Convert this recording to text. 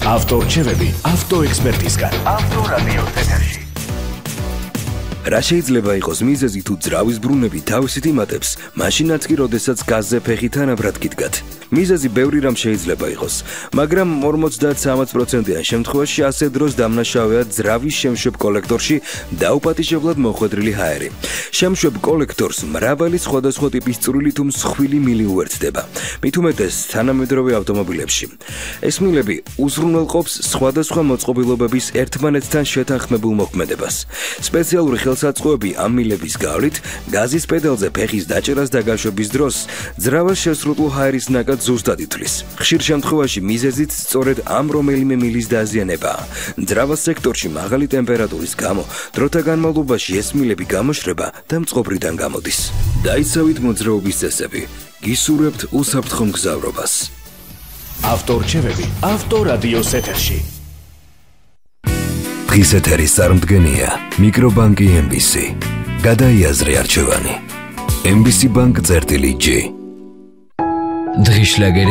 ავტორჩევები ავტოექსპერტისგან. ავტორადიო ეთერში. რა შეიძლება იყოს მიზეზი თუ ძრავის ბრუნები თავისით იმატებს, მაშინაც კი როდესაც გაზზე ფეხი თანაბრად გიდგათ. მიზეზი ბევრი რამ შეიძლება იყოს, მაგრამ 50-60%-იან შემთხვევაში ასე დროს დამნაშავეა ძრავის შემშვებ კოლექტორში დაუპატიჟებლად მოხვედრილი ჰაერი. შემშვებ კოლექტორს მრავალი სხვადასხვა ტიპის წვრილი თუ მსხვილი მილი უერთდება. მით უმეტეს თანამედროვე ავტომობილებში. ეს მილები უზრუნველყოფს სხვადასხვა მოწყობილობების ერთმანეთთან შეთანხმებულ მოქმედებას. სპეციალური ხელსაწყოები ამ მილების გავლით გაზის პედალზე ფეხის დაჭერას და გაშვების დროს ძრავას შესრუტულ ჰაერის ნაკადს ზუსტად ითვლის. ხშირ შემთხვევაში მიზეზით სწორედ ამ რომელიმე მილის დაზიანებაა. ძრავას სექტორში მაღალი ტემპერატურის გამო დროთა განმავლობაში ეს მილები გამოშრება და მწყობრიდან გამოდის. დაიცავით მოძრაობის წესები. გისურვებთ უსაფრთხო მგზავრობას. ავტორჩევები ავტორადიოს ეთერში. დღის ეთერის წარმდგენია მიკრობანკი MBC. გადაიაზრე არჩევანი. MBC Bank წერტილი G. დღის შლაგერი